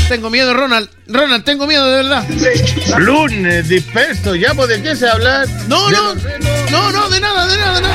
Tengo miedo, Ronald. Ronald, tengo miedo, de verdad. Lunes disperso, ¿ya de qué se hablar? No, de nada.